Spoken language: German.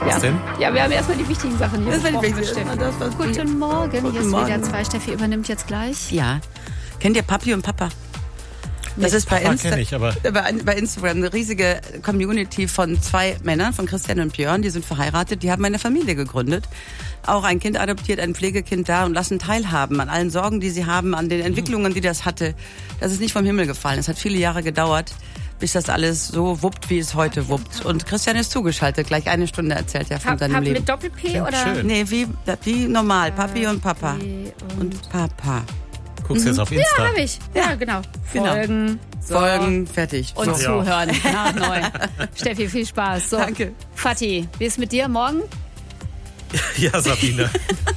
Was denn? Ja, wir haben erstmal die wichtigen Sachen hier besprochen mit Steffi. Guten Morgen, hier ist WDR 2. Steffi übernimmt jetzt gleich. Ja. Kennt ihr Papi und Papa? Das ist bei Instagram eine riesige Community von 2 Männern, von Christian und Björn, die sind verheiratet, die haben eine Familie gegründet, auch ein Kind adoptiert, ein Pflegekind da und lassen teilhaben an allen Sorgen, die sie haben, an den Entwicklungen, die das hatte. Das ist nicht vom Himmel gefallen, es hat viele Jahre gedauert, bis das alles so wuppt, wie es heute wuppt. Und Christian ist zugeschaltet, gleich eine Stunde erzählt er von seinem Leben. Mit Doppel-P oder? Schön. Nee, wie normal, Papi und Papa. Und Papa. Guckst du jetzt auf Insta? Ja, habe ich. Ja, genau. Folgen, fertig. Und zuhören nach 9. Steffi, viel Spaß. So. Danke. Fatih, wie ist mit dir morgen? Ja, Sabine.